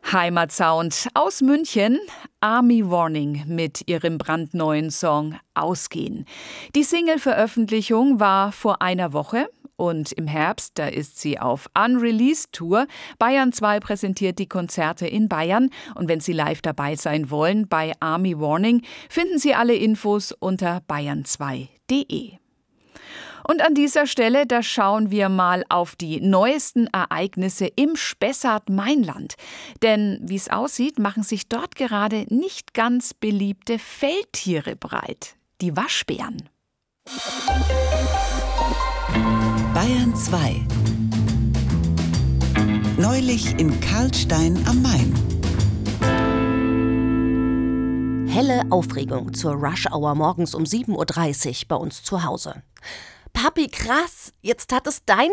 Heimatsound aus München, Army Warning mit ihrem brandneuen Song Ausgehen. Die Single-Veröffentlichung war vor einer Woche und im Herbst, da ist sie auf Unreleased-Tour. Bayern 2 präsentiert die Konzerte in Bayern und wenn Sie live dabei sein wollen bei Army Warning, finden Sie alle Infos unter bayern2.de. Und an dieser Stelle, da schauen wir mal auf die neuesten Ereignisse im Spessart-Mainland. Denn wie es aussieht, machen sich dort gerade nicht ganz beliebte Feldtiere breit. Die Waschbären. Bayern 2. Neulich in Karlstein am Main. Helle Aufregung zur Rush-Hour morgens um 7:30 Uhr bei uns zu Hause. Papi, krass, jetzt hat es dein